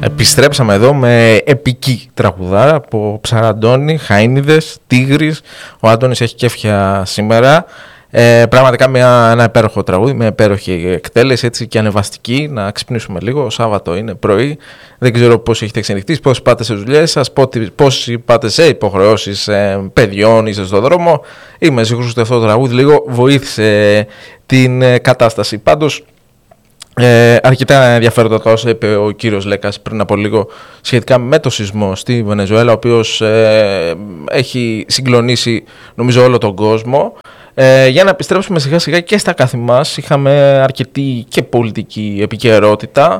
Επιστρέψαμε εδώ με επική τραγουδάρα από Ψαραντώνη, Χαΐνιδες, Τίγρης. Ο Άντωνης έχει κέφια σήμερα. Πραγματικά ένα υπέροχο τραγούδι, μια υπέροχη εκτέλεση, έτσι και ανεβαστική. Να ξυπνήσουμε λίγο. Σάββατο είναι πρωί. Δεν ξέρω πώς έχετε ξενυχτήσει, πώς πάτε σε δουλειές σας, πώς πάτε σε υποχρεώσεις παιδιών, είστε στον δρόμο. Είμαι σίγουρος ότι αυτό το τραγούδι λίγο βοήθησε την κατάσταση. Πάντως, αρκετά ενδιαφέροντα τα όσα είπε ο κύριος Λέκας πριν από λίγο σχετικά με το σεισμό στη Βενεζουέλα, ο οποίος έχει συγκλονίσει νομίζω όλο τον κόσμο. Για να επιστρέψουμε σιγά σιγά και στα καθη μας, είχαμε αρκετή και πολιτική επικαιρότητα.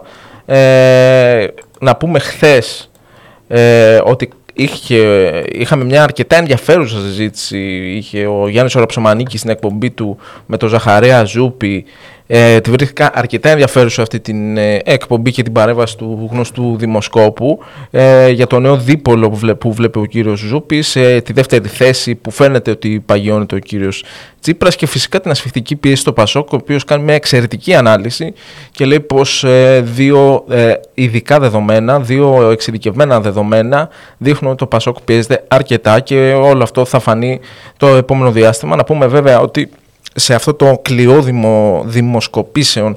Να πούμε χθες ότι είχαμε μια αρκετά ενδιαφέρουσα συζήτηση. Είχε ο Γιάννης Οραψομανίκης στην εκπομπή του με τον Ζαχαρέα Ζούπη. Τη βρήκα αρκετά ενδιαφέρουσα αυτή την εκπομπή και την παρέμβαση του γνωστού δημοσκόπου για το νέο δίπολο που βλέπει ο κύριος Ζούπης, τη δεύτερη θέση που φαίνεται ότι παγιώνεται ο κύριος Τσίπρας και φυσικά την ασφιχτική πίεση στο Πασόκ, ο οποίος κάνει μια εξαιρετική ανάλυση και λέει πως δύο ειδικά δεδομένα, δύο εξειδικευμένα δεδομένα δείχνουν ότι το Πασόκ πιέζεται αρκετά και όλο αυτό θα φανεί το επόμενο διάστημα. Να πούμε βέβαια ότι σε αυτό το κλειόδημο δημοσκοπήσεων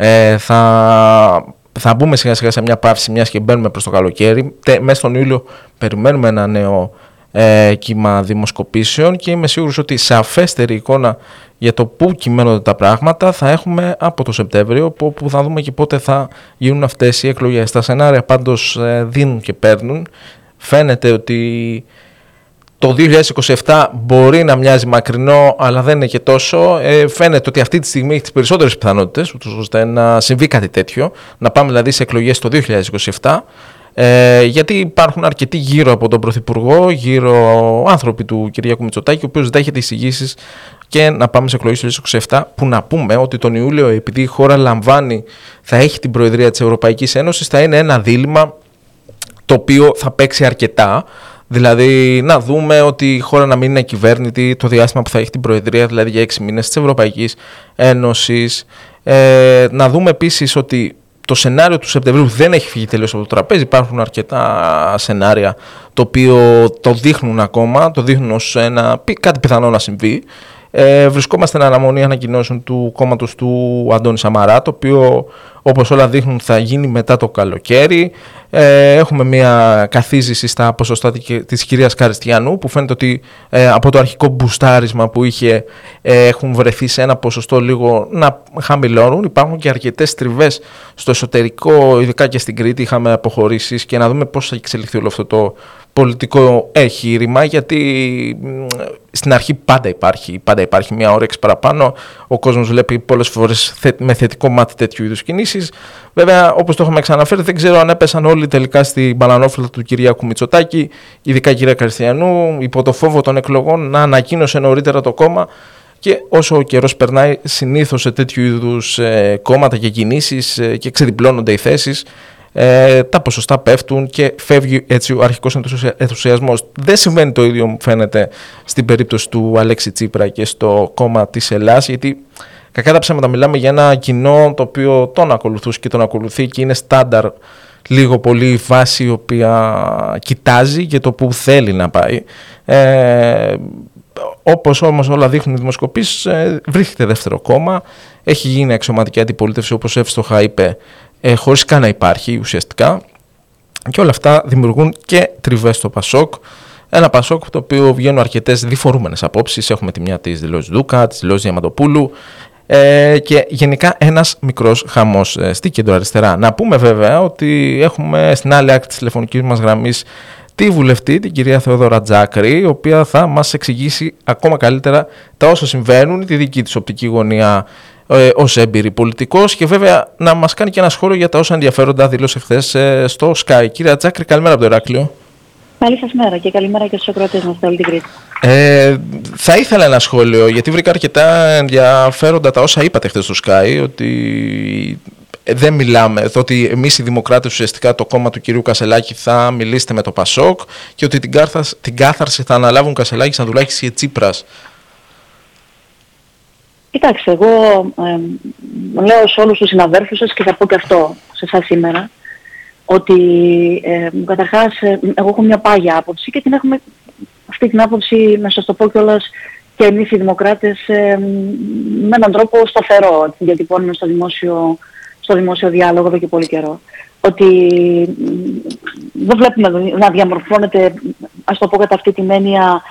θα μπούμε σιγά σιγά σε μια παύση, μιας και μπαίνουμε προς το καλοκαίρι. Μέσα στον Ιούλιο περιμένουμε ένα νέο κύμα δημοσκοπήσεων και είμαι σίγουρος ότι σαφέστερη εικόνα για το πού κυμαίνονται τα πράγματα θα έχουμε από το Σεπτέμβριο, που θα δούμε και πότε θα γίνουν αυτές οι εκλογές. Τα σενάρια πάντως δίνουν και παίρνουν. Φαίνεται ότι το 2027 μπορεί να μοιάζει μακρινό, αλλά δεν είναι και τόσο. Φαίνεται ότι αυτή τη στιγμή έχει τις περισσότερες πιθανότητες, ώστε να συμβεί κάτι τέτοιο. Να πάμε δηλαδή σε εκλογές το 2027. Γιατί υπάρχουν αρκετοί γύρω από τον Πρωθυπουργό, γύρω άνθρωποι του Κυριάκου Μητσοτάκη, ο οποίος δέχεται εισηγήσεις και να πάμε σε εκλογές το 2027. Που να πούμε ότι τον Ιούλιο, επειδή η χώρα θα έχει την Προεδρία της Ευρωπαϊκής Ένωσης, θα είναι ένα δίλημμα το οποίο θα παίξει αρκετά. Δηλαδή να δούμε ότι η χώρα να μην είναι κυβέρνητη το διάστημα που θα έχει την Προεδρία, δηλαδή για 6 μήνες της Ευρωπαϊκής Ένωσης. Να δούμε επίσης ότι το σενάριο του Σεπτεμβρίου δεν έχει φύγει τελείως από το τραπέζι. Υπάρχουν αρκετά σενάρια το οποίο το δείχνουν ακόμα, το δείχνουν ως κάτι πιθανό να συμβεί. Βρισκόμαστε εν αναμονή ανακοινώσεων του κόμματος του Αντώνη Σαμαρά, το οποίο όπως όλα δείχνουν θα γίνει μετά το καλοκαίρι. Έχουμε μια καθίζηση στα ποσοστά της κυρίας Καριστιανού, που φαίνεται ότι από το αρχικό μπουστάρισμα που είχε έχουν βρεθεί σε ένα ποσοστό λίγο να χαμηλώνουν. Υπάρχουν και αρκετές τριβές στο εσωτερικό, ειδικά και στην Κρήτη είχαμε αποχωρήσεις, και να δούμε πώς θα εξελιχθεί όλο αυτό το πολιτικό εγχείρημα, γιατί στην αρχή πάντα υπάρχει μια όρεξη παραπάνω. Ο κόσμος βλέπει πολλές φορές με θετικό μάτι τέτοιου είδους κινήσεις. Βέβαια, όπως το έχουμε ξαναφέρει, δεν ξέρω αν έπεσαν όλοι τελικά στην μπανανόφυλλα του Κυριάκου Μητσοτάκη, ειδικά η κυρία Καριστιανού, υπό το φόβο των εκλογών, να ανακοίνωσε νωρίτερα το κόμμα. Και όσο ο καιρός περνάει, συνήθως σε τέτοιου είδους κόμματα και κινήσεις και ξεδιπλώνονται οι θέσεις, τα ποσοστά πέφτουν και φεύγει έτσι ο αρχικός ενθουσιασμός. Δεν συμβαίνει το ίδιο, μου φαίνεται, στην περίπτωση του Αλέξη Τσίπρα και στο κόμμα της Ελλάς, γιατί κακά τα ψέματα μιλάμε για ένα κοινό το οποίο τον ακολουθούσε και τον ακολουθεί και είναι στάνταρ λίγο πολύ η βάση η οποία κοιτάζει και το που θέλει να πάει. Όπως όμως όλα δείχνουν οι δημοσκοπήσεις, βρίσκεται δεύτερο κόμμα, έχει γίνει αξιωματική αντιπολίτευση, όπως εύστοχα είπε, χωρίς καν να υπάρχει ουσιαστικά, και όλα αυτά δημιουργούν και τριβές στο Πασόκ. Ένα Πασόκ το οποίο βγαίνουν αρκετές διφορούμενες απόψεις. Έχουμε τη μια της δηλώσης Δούκα, της δηλώσης Διαμαντοπούλου, και γενικά ένας μικρός χαμός στη κεντροαριστερά. Να πούμε βέβαια ότι έχουμε στην άλλη άκρη της τηλεφωνικής μας γραμμής τη βουλευτή, την κυρία Θεόδωρα Τζάκρη, η οποία θα μας εξηγήσει ακόμα καλύτερα τα όσα συμβαίνουν, τη δική της οπτική γωνία ως έμπειρη πολιτικός, και βέβαια να μας κάνει και ένα σχόλιο για τα όσα ενδιαφέροντα δήλωσε χθες στο Sky. Κυρία Τζάκρη, καλημέρα από το Ηράκλειο. Καλή σας μέρα και καλημέρα και στους ακροατές μας, όλη την Κρήτη. Θα ήθελα ένα σχόλιο, γιατί βρήκα αρκετά ενδιαφέροντα τα όσα είπατε χθες στο Sky, ότι δεν μιλάμε, ότι εμείς οι Δημοκράτες, ουσιαστικά το κόμμα του κυρίου Κασελάκη, θα μιλήσετε με το Πασόκ και ότι την κάθαρση θα αναλάβουν Κασελάκης, Ανδρουλάκης και Τσίπρας. Κοιτάξτε, εγώ λέω σε όλους τους συναδέλφους σας και θα πω και αυτό σε εσάς σήμερα, ότι καταρχάς εγώ έχω μια πάγια άποψη και την έχουμε αυτή την άποψη, να σας το πω κιόλας, και εμείς οι δημοκράτες με έναν τρόπο σταθερό, διατυπώνουμε στο δημόσιο διάλογο εδώ και πολύ καιρό. Ότι δεν βλέπουμε να διαμορφώνεται, ας το πω κατά αυτή την έννοια,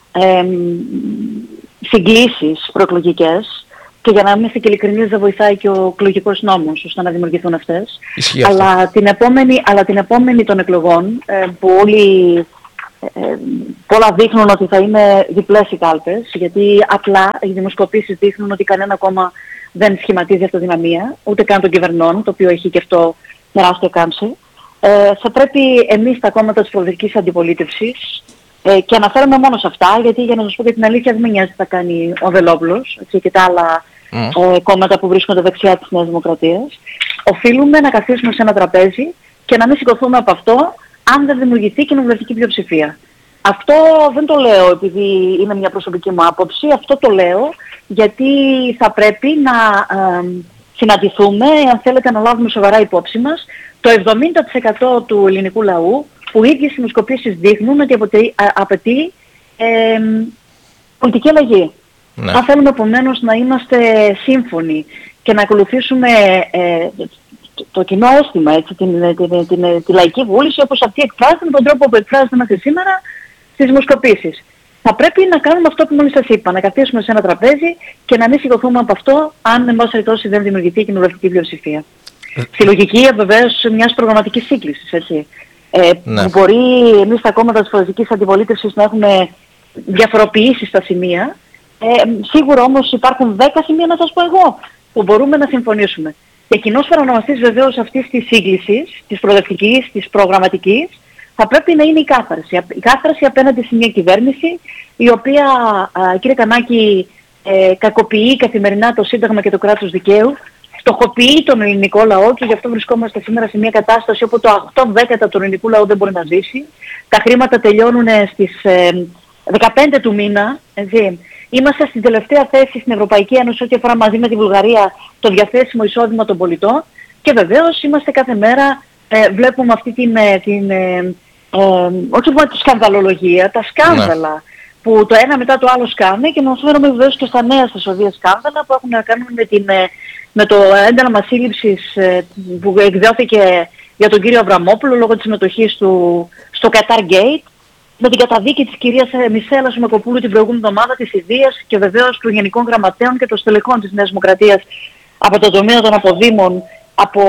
συγκλήσεις προεκλογικές, και για να είμαστε και ειλικρινείς δεν βοηθάει και ο εκλογικός νόμος ώστε να δημιουργηθούν αυτές. Αλλά την επόμενη των εκλογών, που πολλά δείχνουν ότι θα είναι διπλές οι κάλπες, γιατί απλά οι δημοσκοπήσεις δείχνουν ότι κανένα κόμμα δεν σχηματίζει αυτοδυναμία, ούτε καν των κυβερνών, το οποίο έχει και αυτό τεράστια κάμψη. Θα πρέπει εμείς τα κόμματα της προοδευτικής αντιπολίτευσης, και αναφέρομαι μόνο σε αυτά, γιατί για να σας πω και την αλήθεια δεν με νοιάζει τι θα κάνει ο Βελόπουλος και τα άλλα κόμματα που βρίσκονται δεξιά της Νέας Δημοκρατίας, οφείλουμε να καθίσουμε σε ένα τραπέζι και να μην σηκωθούμε από αυτό αν δεν δημιουργηθεί κοινοβουλευτική πλειοψηφία. Αυτό δεν το λέω επειδή είναι μια προσωπική μου άποψη, αυτό το λέω γιατί θα πρέπει να συναντηθούμε, αν θέλετε να λάβουμε σοβαρά υπόψη μας, το 70% του ελληνικού λαού, που οι ίδιες δημοσκοπήσεις δείχνουν ότι απαιτεί πολιτική αλλαγή. Ναι. Αν θέλουμε επομένως να είμαστε σύμφωνοι και να ακολουθήσουμε το κοινό αίσθημα, έτσι, τη λαϊκή βούληση, όπως αυτή εκφράζεται με τον τρόπο που εκφράζεται μέχρι σήμερα στις δημοσκοπήσεις. Θα πρέπει να κάνουμε αυτό που μόλις σας είπα, να καθίσουμε σε ένα τραπέζι και να μην σηκωθούμε από αυτό, αν εν πάση περιπτώσει δεν δημιουργηθεί η κοινοβουλευτική πλειοψηφία. Στη λογική βεβαίως μιας προγραμματικής σύγκλησης, έτσι. Ναι. Που μπορεί εμείς τα κόμματα της προοδευτικής αντιπολίτευσης να έχουμε διαφοροποιήσει στα σημεία. Σίγουρα όμως υπάρχουν 10 σημεία, να σας πω εγώ, που μπορούμε να συμφωνήσουμε. Και κοινός παρονομαστής βεβαίως αυτής της σύγκλησης, της προοδευτικής, της προγραμματικής, θα πρέπει να είναι η κάθαρση. Η κάθαρση απέναντι σε μια κυβέρνηση η οποία, κύριε Κανάκη, κακοποιεί καθημερινά το Σύνταγμα και το κράτος δικαίου, στοχοποιεί τον ελληνικό λαό και γι' αυτό βρισκόμαστε σήμερα σε μια κατάσταση όπου το 8/10 του ελληνικού λαού δεν μπορεί να ζήσει. Τα χρήματα τελειώνουν στις 15 του μήνα. Έτσι. Είμαστε στην τελευταία θέση στην Ευρωπαϊκή Ένωση ό,τι αφορά μαζί με τη Βουλγαρία το διαθέσιμο εισόδημα των πολιτών και βεβαίως είμαστε κάθε μέρα, βλέπουμε αυτή όχι μόνο τη σκανδαλολογία, τα σκάνδαλα που το ένα μετά το άλλο σκάνε και να φέρουμε βεβαίως και στα νέα στασιωδία σκάνδαλα που έχουν να κάνουν με το ένταλμα σύλληψης που εκδόθηκε για τον κύριο Αβραμόπουλο λόγω της συμμετοχής του στο Qatar Gate, με την καταδίκη της κυρίας Μισέλα Σουμακοπούλου την προηγούμενη εβδομάδα, της ιδείας και βεβαίως του Γενικών Γραμματέων και των στελεχών της Νέας Δημοκρατίας από το τομέα των αποδήμων από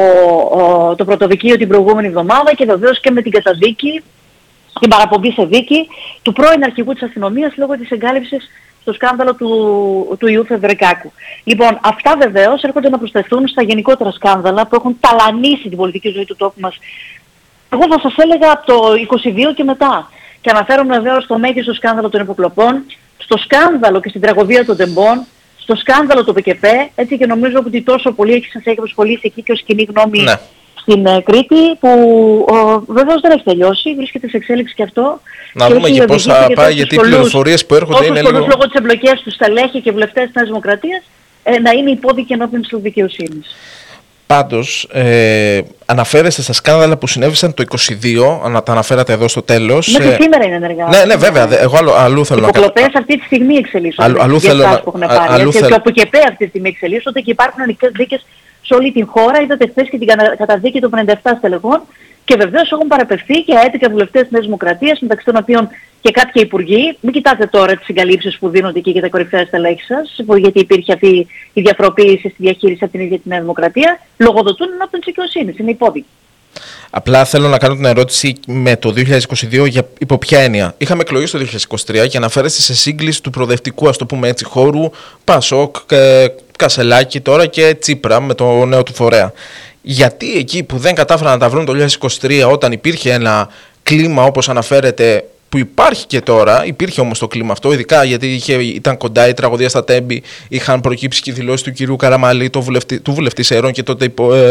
το πρωτοδικείο την προηγούμενη εβδομάδα και βεβαίως και με την καταδίκη, την παραπομπή σε δίκη του πρώην αρχηγού της αστυνομίας λόγω της εγκάλυψης στο σκάνδαλο του ιού Θεοδωρικάκου. Λοιπόν, αυτά βεβαίως έρχονται να προσθεθούν στα γενικότερα σκάνδαλα που έχουν ταλανίσει την πολιτική ζωή του τόπου μας. Εγώ θα σας έλεγα από το 22 και μετά. Και αναφέρομαι βεβαίως στο μέγιστο σκάνδαλο των υποκλοπών, στο σκάνδαλο και στην τραγωδία των τεμπών, στο σκάνδαλο του ΠΚΠ, έτσι και νομίζω ότι τόσο πολύ σας έχει απασχολήσει εκεί και ως κοινή γνώμη στην Κρήτη, που βεβαίως δεν έχει τελειώσει, βρίσκεται σε εξέλιξη και αυτό. Να δούμε και πώς θα πάει, γιατί οι πληροφορίες που έρχονται είναι λίγο... λόγω της εμπλοκής του στελέχη και βουλευτές της Νέας Δημοκρατίας να είναι υπόδικοι ενώπιον της δικαιοσύνης. Πάντως, αναφέρεστε στα σκάνδαλα που συνέβησαν το 22, τα αναφέρατε εδώ στο τέλος. Μέχρι σήμερα είναι ενεργά. Ναι, βέβαια. Εγώ αλλού θέλω να κάνω. Οι υποκλοπές αυτή τη στιγμή εξελίσσονται. Αλλού θέλω να... Και το ΑΠΚΠ αυτή τη στιγμή εξελίσσονται και υπάρχουν ανοιχτές δίκες σε όλη την χώρα. Είδατε χθες και την καταδίκη των 57 στελεχών. Και βεβαίως έχουν παραπευθεί και 11 βουλευτές της Νέας Δημοκρατίας, μεταξύ των οποίων και κάποιοι υπουργοί. Μην κοιτάτε τώρα τις συγκαλύψεις που δίνονται εκεί για τα κορυφαία στελέχη σας, γιατί υπήρχε αυτή η διαφοροποίηση στη διαχείριση από την ίδια τη Νέα Δημοκρατία. Λογοδοτούν ενώπιον της δικαιοσύνης. Είναι υπόδειγμα. Απλά θέλω να κάνω την ερώτηση με το 2022 για υπό ποια έννοια. Είχαμε εκλογές το 2023 και αναφέρεστε σε σύγκληση του προοδευτικού, ας το πούμε έτσι, χώρου, Πασόκ, Κασελάκη τώρα και Τσίπρα με το νέο του φορέα. Γιατί εκεί που δεν κατάφεραν να τα βρουν το 2023, όταν υπήρχε ένα κλίμα όπως αναφέρεται, που υπάρχει και τώρα, υπήρχε όμως το κλίμα αυτό, ειδικά γιατί ήταν κοντά η τραγωδία στα Τέμπη, είχαν προκύψει και οι δηλώσεις του κυρίου Καραμαλή, του βουλευτή Σερών και τότε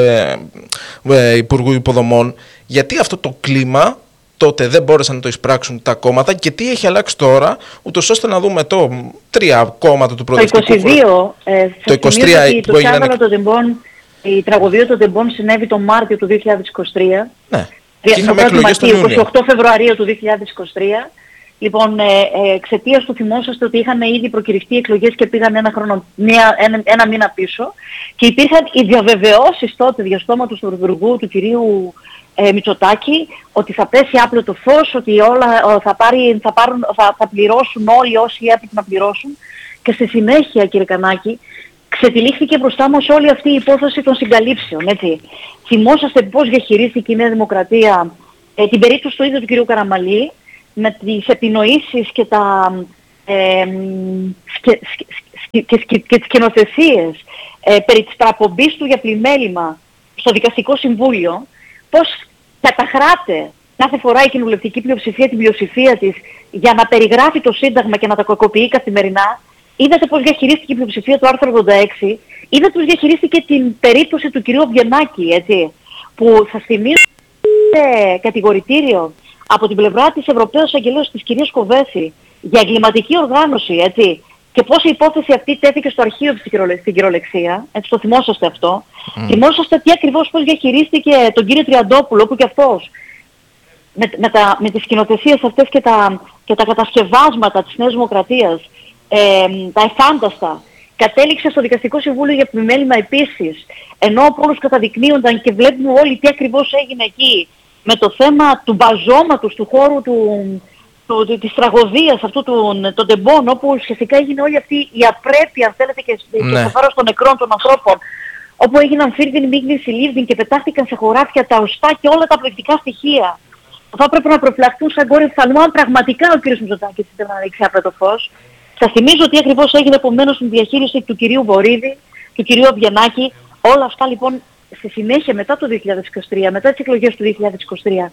Υπουργού Υποδομών. Γιατί αυτό το κλίμα τότε δεν μπόρεσαν να το εισπράξουν τα κόμματα και τι έχει αλλάξει τώρα, ούτως ώστε να δούμε τρία κόμματα του προοδευτικού. Το 22, το σκάνδαλο των τεμπών, η τραγωδία των τεμπών συνέβη τον Μάρτιο του 2023. Ναι. είχαμε εκλογές τον Ιούνιο. 28 Φεβρουαρίου του 2023. Λοιπόν, εξαιτίας του θυμόσαστε ότι είχαν ήδη προκηρυχτεί εκλογές και πήγαν ένα μήνα πίσω και υπήρχαν οι διαβεβαιώσεις τότε διαστόματος του Πρωθυπουργού, του κυρίου Μητσοτάκη, ότι θα πέσει άπλωτο φως, ότι όλα θα πληρώσουν όλοι όσοι έπρεπε να πληρώσουν. Και στη συνέχεια, κύριε Κανάκη, ξετυλίχθηκε μπροστά μας όλη αυτή η υπόθεση των συγκαλύψεων, έτσι. Θυμόσαστε πώς διαχειρίστηκε η Νέα Δημοκρατία την περίπτωση του ίδιου του κυρίου Καραμανλή, με τις επινοήσεις και τις σκηνοθεσίες περί της παραπομπής του για πλημέλημα στο Δικαστικό Συμβούλιο, πώς καταχράται κάθε φορά η κοινοβουλευτική πλειοψηφία την πλειοψηφία της για να περιγράφει το Σύνταγμα και να τα κακοποιεί καθημερινά. Είδατε πώς διαχειρίστηκε η πλειοψηφία του άρθρου 86, είδατε πώς διαχειρίστηκε την περίπτωση του κυρίου Βιενάκη, έτσι, που σας θυμίζω κατηγορητήριο από την πλευρά της Ευρωπαίας Αγγελέως της κυρίας Κοβέση για εγκληματική οργάνωση, έτσι, και πώς η υπόθεση αυτή τέθηκε στο αρχείο στην κυριολεξία, έτσι, το θυμόσαστε αυτό. Θυμόσαστε τι ακριβώς πώς διαχειρίστηκε τον κύριο Τριαντόπουλο, που και αυτός με τις σκηνοθεσίες αυτές και τα κατασκευάσματα της Νέας Δημοκρατίας, τα εφάνταστα, κατέληξε στο Δικαστικό Συμβούλιο για επιμέλημα επίσης, ενώ από όλους καταδεικνύονταν και βλέπουμε όλοι τι ακριβώς έγινε εκεί, με το θέμα του μπαζώματος του χώρου της τραγωδίας αυτού των τεμπών, όπου ουσιαστικά έγινε όλη αυτή η απρέπεια, αν θέλετε, και στο βάρος των νεκρών των ανθρώπων, όπου έγιναν φίρδιν, μίγδιν, συλλήβδιν και πετάχτηκαν σε χωράφια τα οστά και όλα τα αποδεικτικά στοιχεία. Θα έπρεπε να προφυλαχθούν σαν κόρη φθαλμού, αν πραγματικά ο κ. Μητσοτάκης ήθελε να ρίξει άπλετο φως. Σας θυμίζω τι ακριβώς έγινε επομένως στην διαχείριση του κυρίου Βορίδη, του κυρίου Βιενάκη. Όλα αυτά λοιπόν στη συνέχεια μετά το 2023, μετά τις εκλογές του 2023,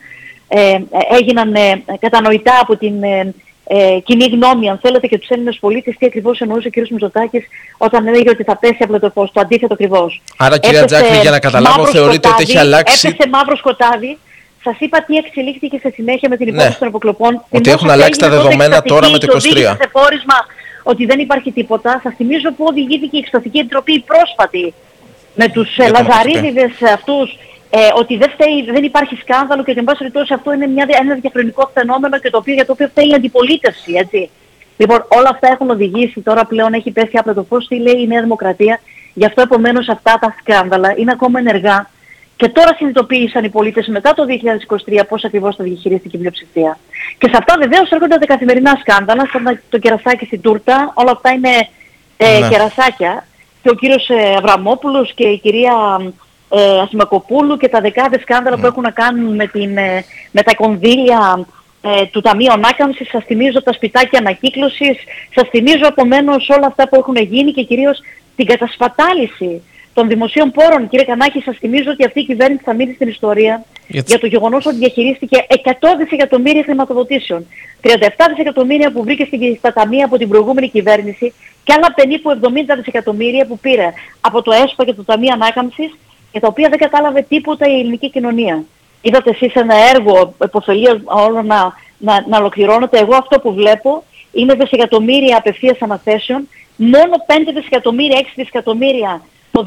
έγιναν κατανοητά από την κοινή γνώμη, αν θέλετε, και τους Έλληνες πολίτες τι ακριβώς εννοούσε ο κ. Μητσοτάκης όταν έλεγε ότι θα πέσει άπλετο φως. Το αντίθετο ακριβώς. Άρα, κυρία Τζάκρη, για να καταλάβω, θεωρείτε ότι έχει αλλάξει. Έπεσε μαύρο σκοτάδι. Σας είπα τι εξελίχθηκε στη συνέχεια με την υπόθεση των υποκλοπών. Ότι έχουν αλλάξει τα δεδομένα τώρα με το 23. Σε πόρισμα ότι δεν υπάρχει τίποτα. Σας θυμίζω που οδηγήθηκε η Εξεταστική Επιτροπή πρόσφατη με τους Λαζαρίδηδες αυτούς, ότι δεν υπάρχει σκάνδαλο και ότι εν πάση περιπτώσει αυτό είναι ένα διαχρονικό φαινόμενο και για το οποίο φταίει η αντιπολίτευση, έτσι. Λοιπόν, όλα αυτά έχουν οδηγήσει, τώρα πλέον έχει πέσει από το φως, τι λέει η Νέα Δημοκρατία. Γι' αυτό επομένως αυτά τα σκάνδαλα είναι ακόμα ενεργά. Και τώρα συνειδητοποίησαν οι πολίτες μετά το 2023 πώς ακριβώς θα διαχειρίστηκε η πλειοψηφία. Και σε αυτά βεβαίως έρχονται τα καθημερινά σκάνδαλα, σαν το κερασάκι στην τούρτα, όλα αυτά είναι κερασάκια. Και ο κύριος Αβραμόπουλος και η κυρία Ασημακοπούλου και τα δεκάδες σκάνδαλα που έχουν να κάνουν με τα κονδύλια του Ταμείου Ανάκαμψης, σας θυμίζω τα σπιτάκια ανακύκλωσης, σας θυμίζω επομένως όλα αυτά που έχουν γίνει και κυρίως την κατασπατάληση των δημοσίων πόρων. Κύριε Κανάκη, σας θυμίζω ότι αυτή η κυβέρνηση θα μείνει στην ιστορία για το γεγονός ότι διαχειρίστηκε 100 δισεκατομμύρια χρηματοδοτήσεων. 37 δισεκατομμύρια που βρήκε στα ταμεία από την προηγούμενη κυβέρνηση και άλλα περίπου 70 δισεκατομμύρια που πήρε από το ΕΣΠΑ και το Ταμείο Ανάκαμψης, για τα οποία δεν κατάλαβε τίποτα η ελληνική κοινωνία. Είδατε εσείς ένα έργο επωφελίας όλο να ολοκληρώνεται. Εγώ αυτό που βλέπω είναι δισεκατομμύρια απευθείας αναθέσεων, μόνο 5 δισεκατομμύρια, 6 δισεκατομμύρια το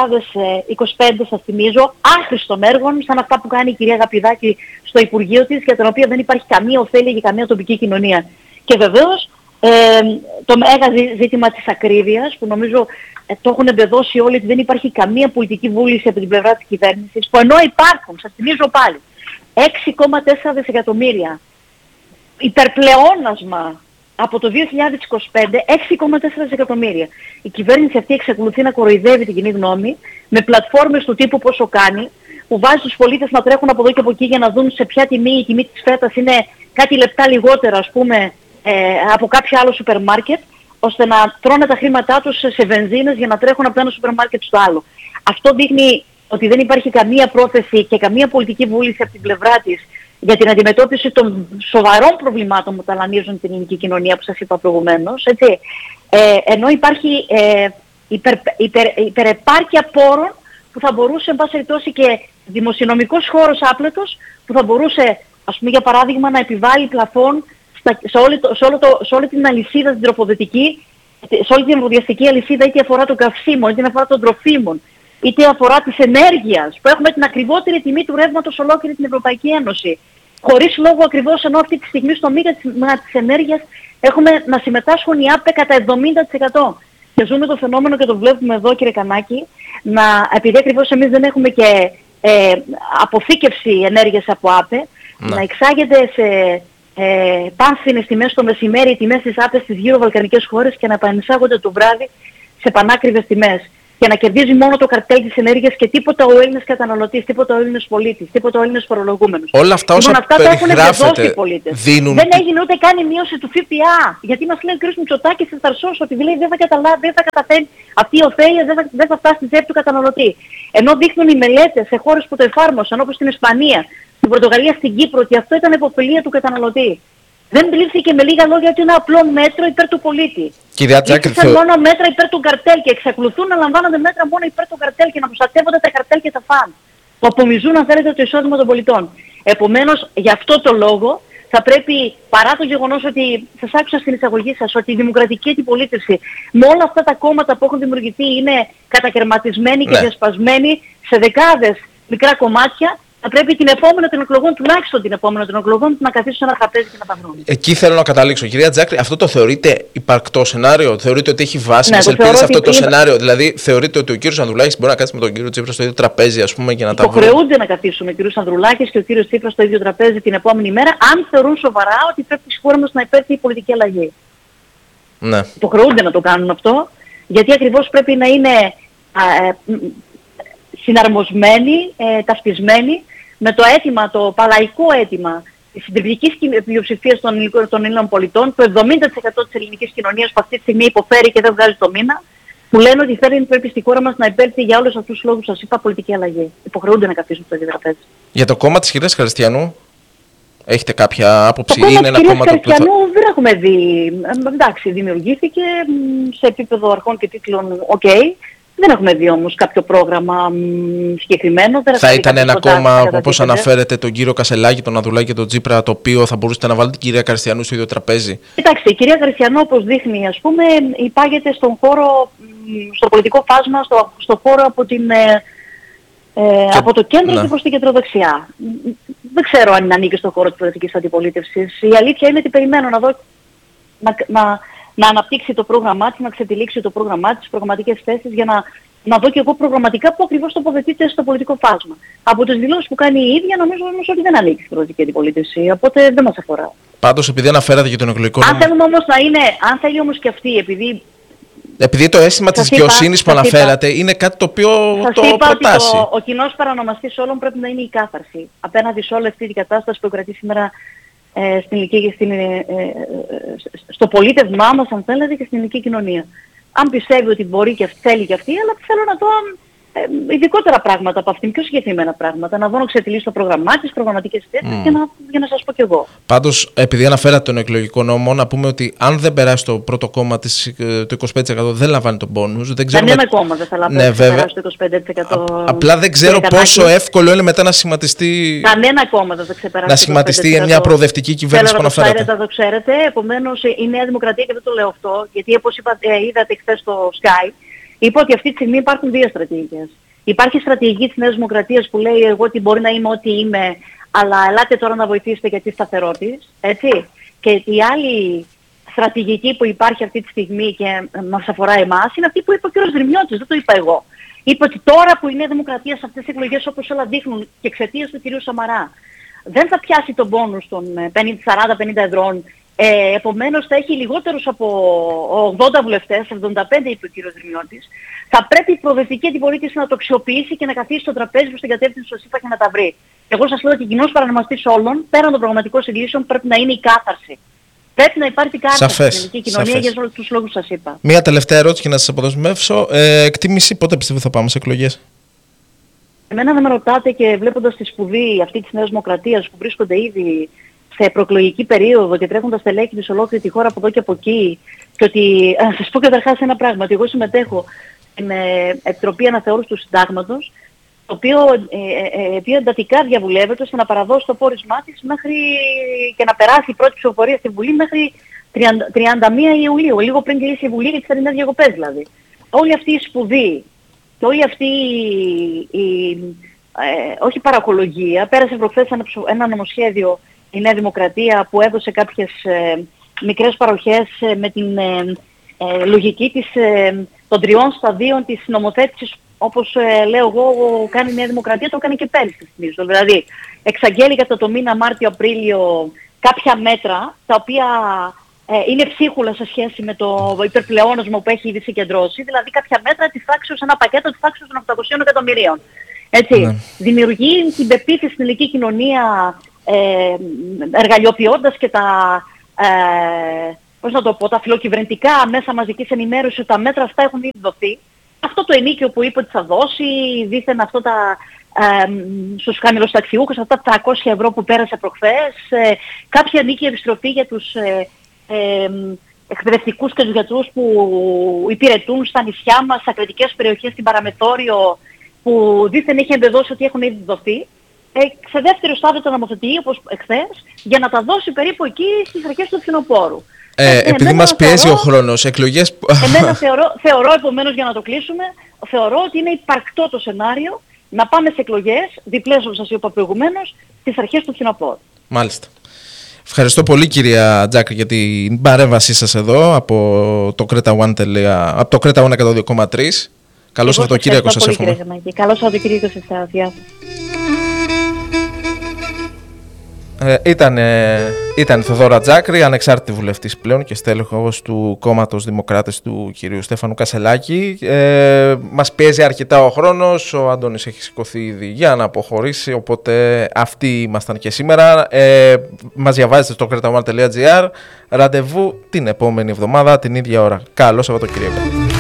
2025, σας θυμίζω, άχρηστων έργων, σαν αυτά που κάνει η κυρία Γαπηδάκη στο Υπουργείο της, για τα οποία δεν υπάρχει καμία ωφέλεια για καμία τοπική κοινωνία. Και βεβαίως το μέγα ζήτημα της ακρίβειας, που νομίζω το έχουν εμπεδώσει όλοι, ότι δεν υπάρχει καμία πολιτική βούληση από την πλευρά της κυβέρνησης, που ενώ υπάρχουν, σας θυμίζω πάλι, 6,4 δισεκατομμύρια υπερπλεόνασμα από το 2025, 6,4 δισεκατομμύρια. Η κυβέρνηση αυτή εξακολουθεί να κοροϊδεύει την κοινή γνώμη με πλατφόρμες του τύπου πόσο κάνει, που βάζει τους πολίτες να τρέχουν από εδώ και από εκεί για να δουν σε ποια τιμή η τιμή της φέτας είναι κάτι λεπτά λιγότερα, ας πούμε, από κάποιο άλλο σούπερ μάρκετ, ώστε να τρώνε τα χρήματά τους σε βενζίνες για να τρέχουν από το ένα σούπερ μάρκετ στο άλλο. Αυτό δείχνει ότι δεν υπάρχει καμία πρόθεση και καμία πολιτική βούληση από την πλευρά της για την αντιμετώπιση των σοβαρών προβλημάτων που ταλανίζουν την ελληνική κοινωνία, που σας είπα προηγουμένως, έτσι. Ενώ υπάρχει υπερεπάρκεια πόρων που θα μπορούσε, εν πάση περιπτώσει, και δημοσιονομικός χώρος άπλετος, που θα μπορούσε, ας πούμε, για παράδειγμα, να επιβάλλει πλαφόν σε όλη την αλυσίδα την τροφοδοτική, σε όλη την εμβολιαστική αλυσίδα, είτε αφορά το καυσίμο, είτε αφορά των τροφίμων, είτε αφορά της ενέργειας, που έχουμε την ακριβότερη τιμή του ρεύματος ολόκληρη την Ευρωπαϊκή Ένωση. Χωρίς λόγο ακριβώς, ενώ αυτή τη στιγμή στο μείγμα της ενέργειας έχουμε να συμμετάσχουν οι ΑΠΕ κατά 70%. Και ζούμε το φαινόμενο και το βλέπουμε εδώ, κύριε Κανάκη, επειδή ακριβώς εμείς δεν έχουμε και αποθήκευση ενέργειας από ΑΠΕ, να εξάγεται σε πάνθινες τιμές το μεσημέρι οι τιμές της ΑΠΕ στις γύρω βαλκανικές χώρες και να επανεισάγονται το βράδυ σε πανάκριβες τιμές. Και να κερδίζει μόνο το καρτέλ της ενέργειας και τίποτα ο Έλληνας καταναλωτής, τίποτα ο Έλληνας πολίτης, τίποτα ο Έλληνας φορολογούμενος. Όλα αυτά όσα αυτά τα έχουν εκδώσει οι πολίτες. Δίνουν... Δεν έγινε ούτε καν η μείωση του ΦΠΑ. Γιατί μας λέει ο κ. Μητσοτάκης στη Θαρσός ότι δηλαδή δεν θα καταφέρει αυτή η ωφέλεια, δεν θα φτάσει στη τσέπη του καταναλωτή. Ενώ δείχνουν οι μελέτες σε χώρες που το εφάρμοσαν, όπως στην Ισπανία, στην Πορτογαλία, στην Κύπρο, ότι αυτό ήταν υποφελία του καταναλωτή. Δεν πλήθηκε με λίγα λόγια ότι είναι απλό μέτρο υπέρ του πολίτη. Λήφθησαν μόνο μέτρα υπέρ του καρτέλ και εξακολουθούν να λαμβάνονται μέτρα μόνο υπέρ του καρτέλ και να προστατεύονται τα καρτέλ και τα φαν. Που απομυζούν, αν θέλετε, το εισόδημα των πολιτών. Επομένως, γι' αυτό το λόγο θα πρέπει, παρά το γεγονός ότι σας άκουσα στην εισαγωγή σας, ότι η δημοκρατική αντιπολίτευση με όλα αυτά τα κόμματα που έχουν δημιουργηθεί είναι κατακαιρματισμένοι και διασπασμένοι σε δεκάδες μικρά κομμάτια. Θα πρέπει την επόμενη των εκλογών, τουλάχιστον την επόμενη των εκλογών, να καθίσουν σε ένα τραπέζι και να τα βρουν. Εκεί θέλω να καταλήξω. Κυρία Τζάκρη, αυτό το θεωρείτε υπαρκτό σενάριο? Θεωρείτε ότι έχει βάσιμες ελπίδες αυτό το σενάριο? Δηλαδή, θεωρείτε ότι ο κύριος Ανδρουλάκης μπορεί να κάτσει με τον κύριο Τσίπρα στο ίδιο τραπέζι, ας πούμε, και να τα βρουν? Υποχρεούνται να καθίσουν ο κύριος Ανδρουλάκης και ο κύριος Τσίπρας στο ίδιο τραπέζι την επόμενη μέρα, αν θεωρούν σοβαρά ότι πρέπει στη χώρα μας να υπέρθει η πολιτική αλλαγή. Ναι. Υποχρεούνται να το κάνουν αυτό, γιατί ακριβώς πρέπει να είναι συναρμοσμένοι, ταυτισμένοι με το αίτημα, το παλαϊκό αίτημα της συντριπτικής πλειοψηφίας των Ελλήνων πολιτών, το 70% της ελληνικής κοινωνίας που αυτή τη στιγμή υποφέρει και δεν βγάζει το μήνα, που λένε ότι πρέπει στη χώρα μας να υπέρθει για όλους αυτούς τους λόγους, σας είπα, πολιτική αλλαγή. Υποχρεούνται να καθίσουν στο ίδιο τραπέζι. Για το κόμμα της κυρίας Χριστιανού, έχετε κάποια άποψη? Το κόμμα της κυρίας Χριστιανού δεν έχουμε δει. Εντάξει, δημιουργήθηκε σε επίπεδο αρχών και τίτλων, Δεν έχουμε δει όμως κάποιο πρόγραμμα συγκεκριμένο. Θα ήταν ένα κόμμα, όπως αναφέρεται, τον κύριο Κασελάκη, τον Ανδρουλάκη και τον Τσίπρα, το οποίο θα μπορούσατε να βάλετε την κυρία Χριστιανού στο ίδιο τραπέζι? Κοιτάξτε, η κυρία Χριστιανού, όπως δείχνει, ας πούμε, υπάγεται στον χώρο, στο πολιτικό φάσμα, στο χώρο από το κέντρο και προς την κεντροδεξιά. Δεν ξέρω αν ανήκει στον χώρο της πολιτικής αντιπολίτευσης. Η αλήθεια είναι ότι περιμένω να δω να αναπτύξει το πρόγραμμά της, να ξετυλίξει το πρόγραμμά της, τις προγραμματικές θέσεις, για να δω και εγώ προγραμματικά που ακριβώς τοποθετείται στο πολιτικό φάσμα. Από τις δηλώσεις που κάνει η ίδια, νομίζω όμως ότι δεν ανήκει στην πολιτική αντιπολίτευση, οπότε δεν μας αφορά. Πάντως, επειδή αναφέρατε και τον εκλογικό νόμο... Αν θέλει όμως και αυτή, επειδή το αίσθημα της δικαιοσύνης που αναφέρατε είναι κάτι το οποίο το προτάσει. Ο κοινός παρανομαστής όλων πρέπει να είναι η κάθαρση. Απέναντι σε όλη αυτή την κατάσταση που κρατεί σήμερα στο πολίτευμά μας, αν θέλετε, και στην ελληνική κοινωνία. Αν πιστεύει ότι μπορεί και θέλει και αυτή, αλλά θέλω να δω ειδικότερα πράγματα από αυτήν, πιο συγκεκριμένα πράγματα. Να δω να ξετυλίσει το πρόγραμμά της, προγραμματικές θέσεις για να σας πω κι εγώ. Πάντως, επειδή αναφέρατε τον εκλογικό νόμο, να πούμε ότι αν δεν περάσει το πρώτο κόμμα το 25% δεν λαμβάνει τον πόνους. Κανένα κόμμα δεν θα περάσει το 25%. Απλά δεν ξέρω πόσο εύκολο είναι μετά να σχηματιστεί. Κανένα κόμμα δεν θα ξεπεράσει. Να σχηματιστεί μια προοδευτική κυβέρνηση που αναφέρατε. Θα το ξέρετε. Επομένως, η Νέα Δημοκρατία, και δεν το λέω αυτό, γιατί όπως είδατε χθες στο Sky, είπα ότι αυτή τη στιγμή υπάρχουν δύο στρατηγικές. Υπάρχει στρατηγική της Νέας Δημοκρατίας που λέει εγώ ότι μπορεί να είμαι ό,τι είμαι, αλλά ελάτε τώρα να βοηθήσετε για τη σταθερότητα, έτσι. Και η άλλη στρατηγική που υπάρχει αυτή τη στιγμή και μας αφορά εμάς είναι αυτή που είπε ο κ. Δρυμιώτης, δεν το είπα εγώ. Είπε ότι τώρα που η Νέα Δημοκρατία σε αυτές τις εκλογές, όπως όλα δείχνουν και εξαιτίας του κ. Σαμαρά, δεν θα πιάσει τον πόνους των 40-50 εδρών. Επομένως θα έχει λιγότερους από 80 βουλευτές, 75 είπε ο κ. Δρυμιώτης. Θα πρέπει η προοδευτική αντιπολίτευση να το αξιοποιήσει και να καθίσει στο τραπέζι προς την κατεύθυνση του ΣΥΠΑ και να τα βρει. Εγώ σας λέω ότι κοινός παρανομαστής όλων, πέραν των πραγματικών συγκλήσεων, πρέπει να είναι η κάθαρση. Πρέπει να υπάρχει κάθαρση στην ελληνική κοινωνία για όλους τους λόγους που σας είπα. Μία τελευταία ερώτηση και να σας αποδεσμεύσω. Εκτίμηση, πότε πιστεύω θα πάμε σε εκλογές? Εμένα δεν με ρωτάτε, και βλέποντας τη σπουδή αυτή της Νέας Δημοκρατίας που βρίσκονται ήδη σε προεκλογική περίοδο και τρέχουν τα στελέχη της ολόκληρη τη χώρα από εδώ και από εκεί, και ότι, να σας πω καταρχάς ένα πράγμα, ότι εγώ συμμετέχω στην Επιτροπή Αναθεώρησης του Συντάγματος, το οποίο εντατικά διαβουλεύεται ώστε να παραδώσει το πόρισμά της μέχρι και να περάσει η πρώτη ψηφοφορία στη Βουλή μέχρι 31 Ιουλίου, λίγο πριν κλείσει η Βουλή για τις θερινές διακοπές δηλαδή. Όλη αυτή η σπουδή Και όλη αυτή όχι παρακολογία, πέρασε προχθές ένα νομοσχέδιο η Νέα Δημοκρατία που έδωσε κάποιες μικρές παροχές με την λογική των 3 σταδίων της νομοθέτησης, όπως λέω εγώ, κάνει η Νέα Δημοκρατία, το έκανε και πέρυσι, θυμίζω. Δηλαδή, εξαγγέλει κατά το μήνα Μάρτιο-Απρίλιο κάποια μέτρα, τα οποία είναι ψίχουλα σε σχέση με το υπερπλεόνασμα που έχει ήδη συγκεντρώσει, δηλαδή κάποια μέτρα της τάξης, ένα πακέτο της τάξης των 800 εκατομμυρίων. Έτσι, ναι. Δημιουργεί την πεποίθηση στην ελληνική κοινωνία, εργαλειοποιώντας και τα φιλοκυβερνητικά μέσα μαζικής ενημέρωσης, ότι τα μέτρα αυτά έχουν ήδη δοθεί. Αυτό το ενίκιο που είπε ότι θα δώσει, δήθεν αυτό στους χαμηλοσταξιούχους, αυτά τα 300 ευρώ που πέρασε προχθές, κάποια ενίκια επιστροφή για τους εκπαιδευτικούς και τους γιατρούς που υπηρετούν στα νησιά μας, στα κρατικές περιοχές, στην Παραμεθόριο, που δήθεν έχει εμπεδώσει ότι έχουν ήδη δοθεί. Σε δεύτερο στάδιο το νομοθετεί, όπως εχθές, για να τα δώσει περίπου εκεί στις αρχές του φθινοπόρου. Επειδή μας πιέζει ο χρόνος, εκλογές... Εμένα θεωρώ επομένως, για να το κλείσουμε, θεωρώ ότι είναι υπαρκτό το σενάριο να πάμε σε εκλογές, διπλές όπως σας είπα προηγουμένως, στις αρχές του φθινοπόρου. Μάλιστα. Ευχαριστώ πολύ κυρία Τζάκρη για την παρέμβασή σας εδώ από το Creta One 102,3. Καλό Σαββατοκύριακο σας εύχομαι. Καλό Σαββατοκύριακο σε εσάς. Γεια σας. Ήταν η Θοδόρα Τζάκρη, ανεξάρτητη βουλευτής πλέον και στέλεχος του κόμματος Δημοκράτες του κυρίου Στέφανου Κασελάκη. Μας πιέζει αρκετά ο χρόνος, ο Αντώνης έχει σηκωθεί ήδη για να αποχωρήσει, οπότε αυτοί ήμασταν και σήμερα. Μας διαβάζετε στο cretaone.gr. Ραντεβού την επόμενη εβδομάδα την ίδια ώρα. Καλό Σαββατοκύριακο.